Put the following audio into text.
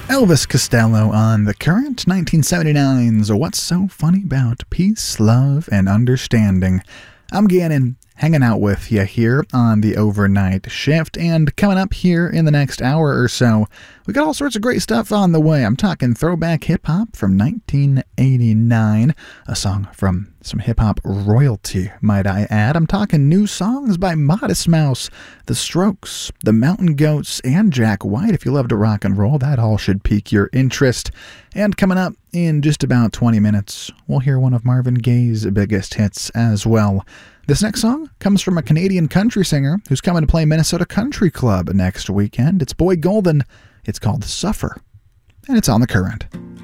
Elvis Costello on The Current, 1979's What's So Funny About Peace, Love, and Understanding. I'm Gannon, hanging out with you here on the overnight shift, and coming up here in the next hour or so, we got all sorts of great stuff on the way. I'm talking throwback hip-hop from 1989, a song from some hip-hop royalty, might I add. I'm talking new songs by Modest Mouse, The Strokes, The Mountain Goats, and Jack White. If you love to rock and roll, that all should pique your interest. And coming up in just about 20 minutes, we'll hear one of Marvin Gaye's biggest hits as well. This next song comes from a Canadian country singer who's coming to play Minnesota Country Club next weekend. It's Boy Golden. It's called Suffer, and it's on The Current.